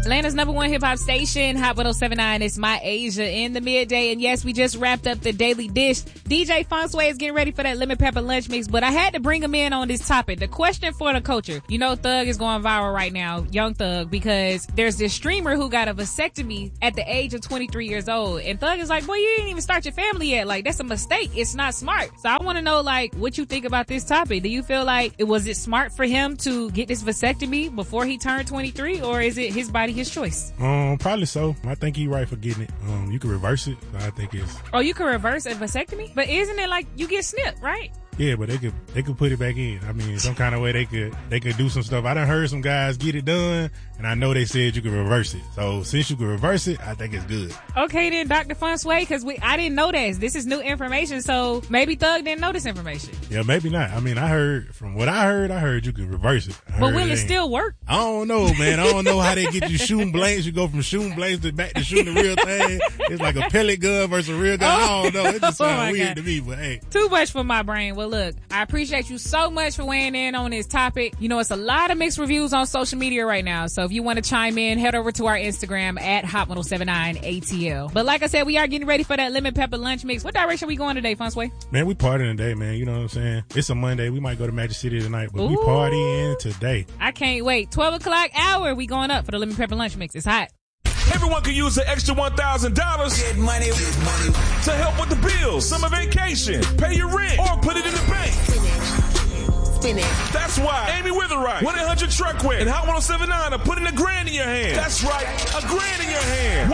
Atlanta's #1 hip hop station, Hot 107.9. It's My Asia in the midday. And yes, we just wrapped up the Daily Dish. DJ Fonsway is getting ready for that lemon pepper lunch mix, but I had to bring him in on this topic. The question for the culture. You know, Thug is going viral right now, Young Thug, because there's this streamer who got a vasectomy at the age of 23 years old. And Thug is like, boy, you didn't even start your family yet. Like, that's a mistake. It's not smart. So I want to know, like, what you think about this topic. Do you feel like it was smart for him to get this vasectomy before he turned 23, or is it his body, his choice? Probably so. I think he's right for getting it. You can reverse it. I think it's... Oh, you can reverse a vasectomy? But isn't it like you get snipped, right? Yeah, but they could put it back in. I mean, some kind of way they could do some stuff. I done heard some guys get it done, and I know they said you could reverse it. So since you can reverse it, I think it's good. Okay then, Dr. Fonsway, because I didn't know this. This is new information, so maybe Thug didn't know this information. Yeah, maybe not. I mean, from what I heard you could reverse it. But will it still work? I don't know, man. I don't know how they get you shooting blanks. You go from shooting blanks back to shooting the real thing. It's like a pellet gun versus a real gun. I don't know. It just sounds weird to me, but hey. Too much for my brain. Well, look, I appreciate you so much for weighing in on this topic. You know, it's a lot of mixed reviews on social media right now. So if you want to chime in, head over to our Instagram at Hot1079ATL. But like I said, we are getting ready for that lemon pepper lunch mix. What direction we going today, Fonsway? Man, we partying today, man. You know what I'm saying? It's a Monday. We might go to Magic City tonight, but we partying today. I can't wait. 12 o'clock hour, we going up for the lemon pepper lunch mix. It's hot. Everyone can use the extra $1,000 Get money. to help with the bills, summer vacation, pay your rent, or put it in the bank. Spin it. That's why Amy Witherite, 1-800-TRUCK-WIN, and Hot 107.9 are putting $1,000 in your hand. That's right, $1,000 in your hand.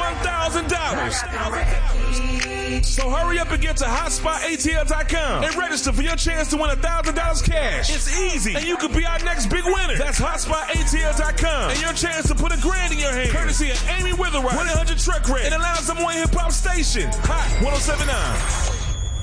$1,000. So hurry up and get to HotspotATL.com and register for your chance to win $1,000 cash. It's easy, and you could be our next big winner. That's HotspotATL.com and your chance to put $1,000 in your hand. Courtesy of Amy Witherite, 1-800-TRUCK-WIN, and Atlanta's #1 hip hop station, Hot 107.9.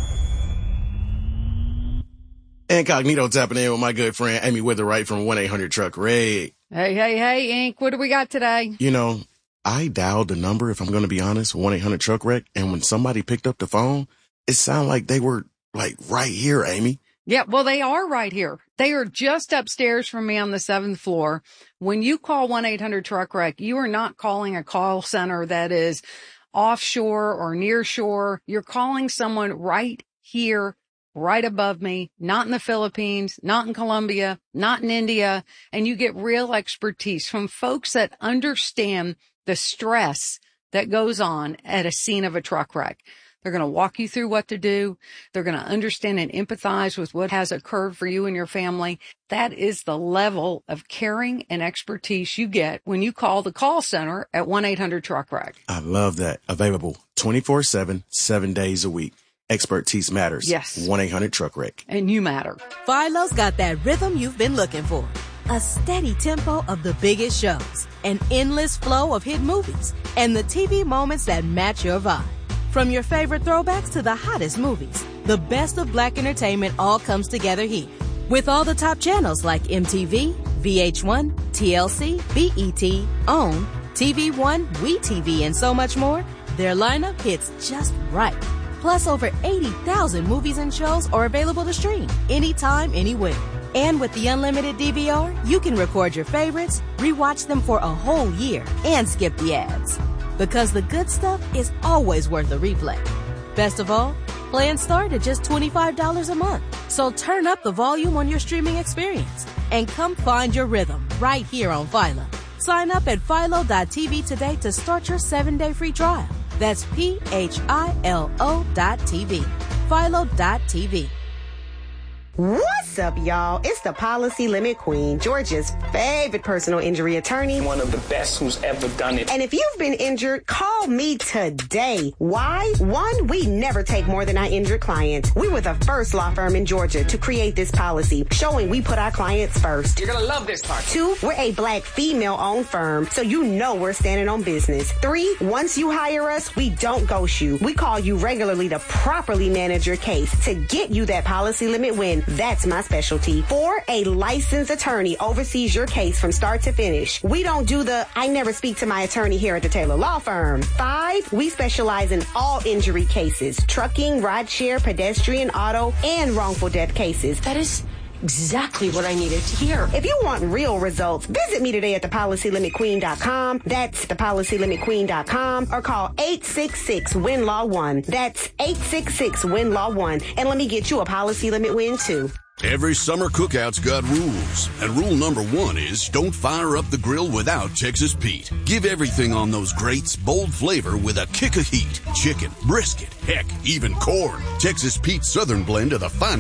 Incognito tapping in with my good friend Amy Witherite from 1-800-TRUCK-REG. Hey, Ink. What do we got today? You know, I dialed the number, if I'm going to be honest, 1-800-TRUCK-REG, and when somebody picked up the phone, it sounded like they were, like, right here, Amy. Yeah, well, they are right here. They are just upstairs from me on the 7th floor. When you call 1-800-TRUCK-REG, you are not calling a call center that is offshore or near shore. You're calling someone right here, right above me, not in the Philippines, not in Colombia, not in India. And you get real expertise from folks that understand the stress that goes on at a scene of a truck wreck. They're going to walk you through what to do. They're going to understand and empathize with what has occurred for you and your family. That is the level of caring and expertise you get when you call the call center at 1-800-TRUCK-REG. I love that. Available 24/7, 7 days a week. Expertise matters. Yes. 1-800-TRUCK-REG. And you matter. Philo's got that rhythm you've been looking for. A steady tempo of the biggest shows, an endless flow of hit movies, and the TV moments that match your vibe. From your favorite throwbacks to the hottest movies, the best of Black entertainment all comes together here. With all the top channels like MTV, VH1, TLC, BET, OWN, TV One, WeTV, and so much more, their lineup hits just right. Plus, over 80,000 movies and shows are available to stream anytime, anywhere. And with the unlimited DVR, you can record your favorites, rewatch them for a whole year, and skip the ads. Because the good stuff is always worth a replay. Best of all, plans start at just $25 a month. So turn up the volume on your streaming experience and come find your rhythm right here on Philo. Sign up at Philo.tv today to start your 7-day free trial. That's PHILO.TV. Philo.tv. What's up, y'all? It's the Policy Limit Queen, Georgia's favorite personal injury attorney. One of the best who's ever done it. And if you've been injured, call me today. Why? 1, we never take more than our injured clients. We were the first law firm in Georgia to create this policy, showing we put our clients first. You're gonna love this part. 2, we're a Black female-owned firm, so you know we're standing on business. 3, once you hire us, we don't ghost you. We call you regularly to properly manage your case to get you that policy limit win. That's my specialty. 4, a licensed attorney oversees your case from start to finish. We don't do the, I never speak to my attorney here at the Taylor Law Firm. 5, we specialize in all injury cases, trucking, rideshare, pedestrian, auto, and wrongful death cases. That is exactly what I needed to hear. If you want real results, visit me today at thepolicylimitqueen.com. That's thepolicylimitqueen.com, or call 866-WIN-LAW-1. That's 866-WIN-LAW-1. And let me get you a policy limit win, too. Every summer cookout's got rules, and rule number 1 is don't fire up the grill without Texas Pete. Give everything on those grates bold flavor with a kick of heat. Chicken, brisket, heck, even corn. Texas Pete's Southern blend of the finest